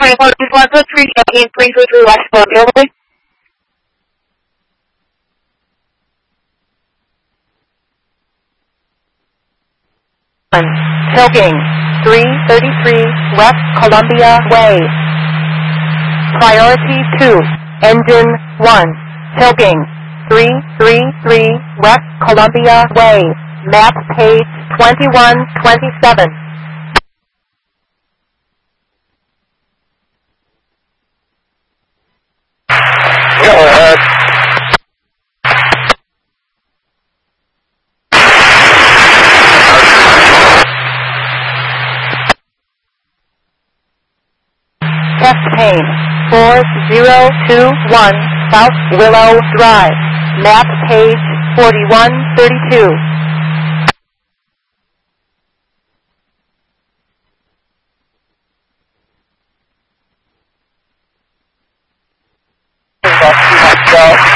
21, 123, 323 West Boulevard. Tilting 333 West Columbia Way. Priority 2, Engine 1, tilting 333 West Columbia Way. Map page 2127. Go ahead. Test pane 4021 South Willow Drive. Map page 4132. About 2 months out.